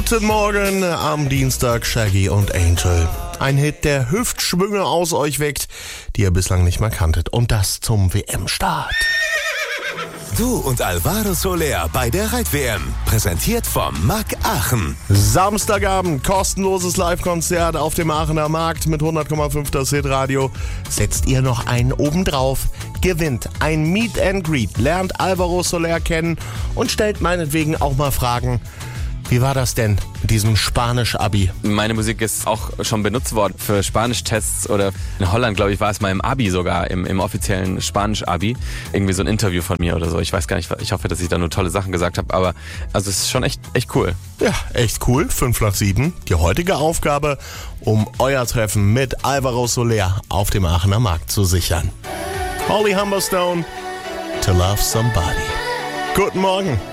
Guten Morgen am Dienstag, Shaggy und Angel. Ein Hit, der Hüftschwünge aus euch weckt, die ihr bislang nicht mehr kanntet. Und das zum WM-Start. Du und Alvaro Soler bei der Reit-WM. Präsentiert vom MAC Aachen. Samstagabend, kostenloses Live-Konzert auf dem Aachener Markt mit 100,5 das Hitradio. Setzt ihr noch einen obendrauf, gewinnt ein Meet and Greet, lernt Alvaro Soler kennen und stellt meinetwegen auch mal Fragen. Wie war das denn mit diesem Spanisch-Abi? Meine Musik ist auch schon benutzt worden für Spanisch-Tests oder in Holland, glaube ich, war es mal im Abi sogar, im offiziellen Spanisch-Abi. Irgendwie so ein Interview von mir oder so. Ich weiß gar nicht, ich hoffe, dass ich da nur tolle Sachen gesagt habe, aber also es ist schon echt cool. Ja, echt cool. 5 nach 7. Die heutige Aufgabe, um euer Treffen mit Alvaro Soler auf dem Aachener Markt zu sichern. Holly Humberstone, To Love Somebody. Guten Morgen.